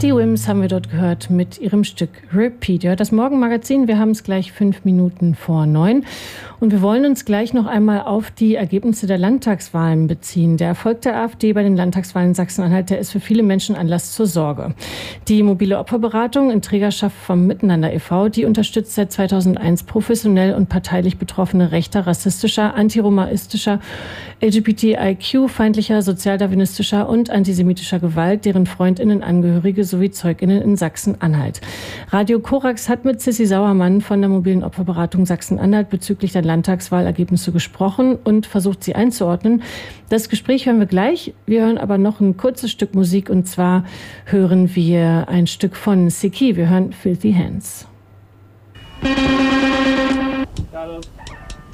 Die Wims haben wir dort gehört mit ihrem Stück Repeat. Ihr hört das Morgenmagazin, wir haben es gleich 5 Minuten vor 9 und wir wollen uns gleich noch einmal auf die Ergebnisse der Landtagswahlen beziehen. Der Erfolg der AfD bei den Landtagswahlen in Sachsen-Anhalt, der ist für viele Menschen Anlass zur Sorge. Die mobile Opferberatung in Trägerschaft vom Miteinander e.V., die unterstützt seit 2001 professionell und parteilich Betroffene rechter, rassistischer, antiromaistischer, LGBTIQ-feindlicher, sozialdarwinistischer und antisemitischer Gewalt, deren FreundInnen, Angehörige sowie ZeugInnen in Sachsen-Anhalt. Radio Korax hat mit Sissi Sauermann von der mobilen Opferberatung Sachsen-Anhalt bezüglich der Landtagswahlergebnisse gesprochen und versucht, sie einzuordnen. Das Gespräch hören wir gleich. Wir hören aber noch ein kurzes Stück Musik und zwar hören wir ein Stück von Siki. Wir hören Filthy Hands. Ja,